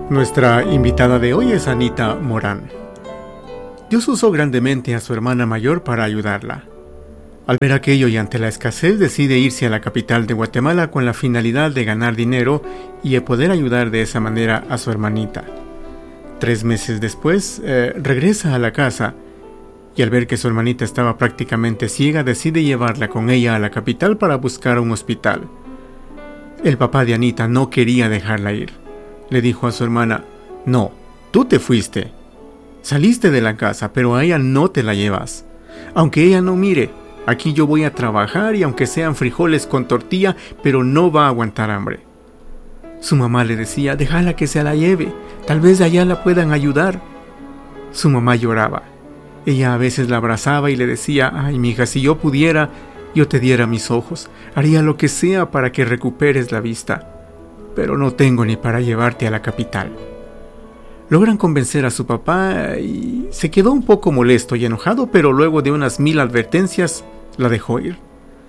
Nuestra invitada de hoy es Anita Morán. Dios usó grandemente a su hermana mayor para ayudarla. Al ver aquello y ante la escasez, decide irse a la capital de Guatemala con la finalidad de ganar dinero y de poder ayudar de esa manera a su hermanita. 3 meses después, regresa a la casa y al ver que su hermanita estaba prácticamente ciega, decide llevarla con ella a la capital para buscar un hospital. El papá de Anita no quería dejarla ir. Le dijo a su hermana: «No, tú te fuiste. Saliste de la casa, pero a ella no te la llevas. Aunque ella no mire, aquí yo voy a trabajar y aunque sean frijoles con tortilla, pero no va a aguantar hambre». Su mamá le decía: «Déjala que se la lleve, tal vez allá la puedan ayudar». Su mamá lloraba. Ella a veces la abrazaba y le decía: «Ay, mija, si yo pudiera, yo te diera mis ojos, haría lo que sea para que recuperes la vista, pero no tengo ni para llevarte a la capital». Logran convencer a su papá y se quedó un poco molesto y enojado, pero luego de unas 1000 advertencias la dejó ir.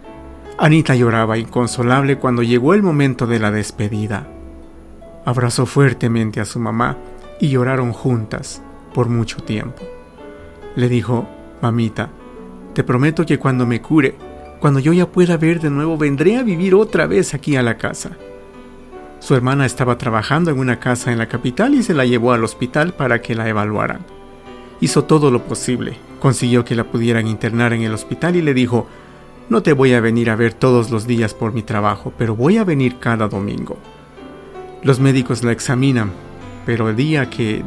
Anita lloraba inconsolable cuando llegó el momento de la despedida. Abrazó fuertemente a su mamá y lloraron juntas por mucho tiempo. Le dijo: «Mamita, te prometo que cuando me cure, cuando yo ya pueda ver de nuevo, vendré a vivir otra vez aquí a la casa». Su hermana estaba trabajando en una casa en la capital y se la llevó al hospital para que la evaluaran. Hizo todo lo posible, consiguió que la pudieran internar en el hospital y le dijo: «No te voy a venir a ver todos los días por mi trabajo, pero voy a venir cada domingo». Los médicos la examinan, pero el día que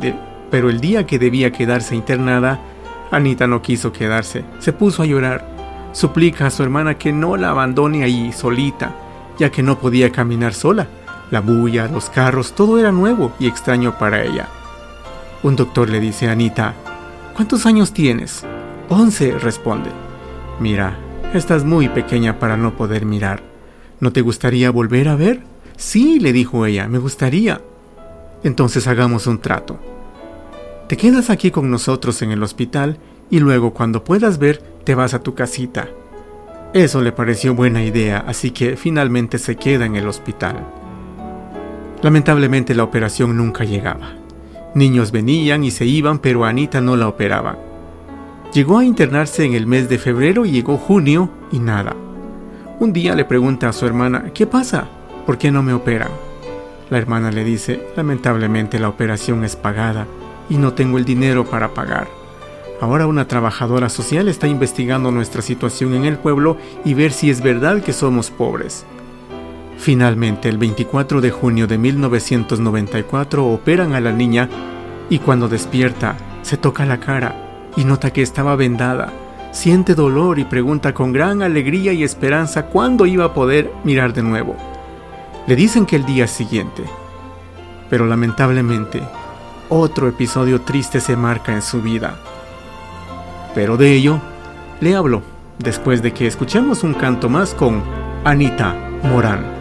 debía quedarse internada, Anita no quiso quedarse. Se puso a llorar. Suplica a su hermana que no la abandone ahí solita, ya que no podía caminar sola. La bulla, los carros, todo era nuevo y extraño para ella. Un doctor le dice a Anita: «¿Cuántos años tienes?» 11, responde. «Mira, estás muy pequeña para no poder mirar. ¿No te gustaría volver a ver?» «Sí», le dijo ella, «me gustaría». «Entonces hagamos un trato. Te quedas aquí con nosotros en el hospital y luego cuando puedas ver te vas a tu casita». Eso le pareció buena idea, así que finalmente se queda en el hospital. Lamentablemente la operación nunca llegaba. Niños venían y se iban, pero a Anita no la operaban. Llegó a internarse en el mes de febrero y llegó junio y nada. Un día le pregunta a su hermana: «¿Qué pasa? ¿Por qué no me operan?». La hermana le dice: «Lamentablemente la operación es pagada y no tengo el dinero para pagar. Ahora una trabajadora social está investigando nuestra situación en el pueblo y ver si es verdad que somos pobres». Finalmente, el 24 de junio de 1994 operan a la niña y cuando despierta se toca la cara y nota que estaba vendada. Siente dolor y pregunta con gran alegría y esperanza cuándo iba a poder mirar de nuevo. Le dicen que el día siguiente, pero lamentablemente otro episodio triste se marca en su vida. Pero de ello le hablo después de que escuchemos un canto más con Anita Morán.